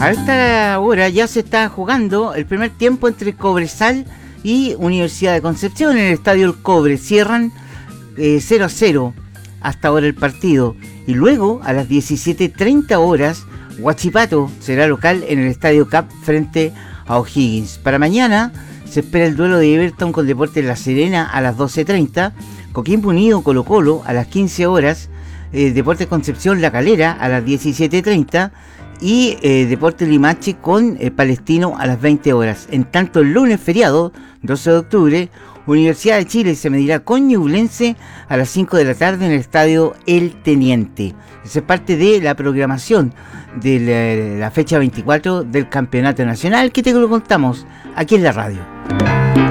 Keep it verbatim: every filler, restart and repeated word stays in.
A esta hora ya se está jugando el primer tiempo entre Cobresal y Universidad de Concepción en el Estadio El Cobre. Cierran eh, cero a cero hasta ahora el partido. Y luego, a las diecisiete treinta horas, Huachipato será local en el Estadio Cap frente a O'Higgins. Para mañana se espera el duelo de Everton con Deportes La Serena a las doce treinta, Coquimbo Unido Colo Colo a las quince horas, eh, Deportes Concepción La Calera a las diecisiete treinta y eh, Deportes Limache con eh, Palestino a las veinte horas. En tanto, el lunes feriado, doce de octubre, Universidad de Chile se medirá con Ñublense a las cinco de la tarde en el Estadio El Teniente. Esa es parte de la programación de la, la fecha veinticuatro del Campeonato Nacional, que te lo contamos aquí en la radio.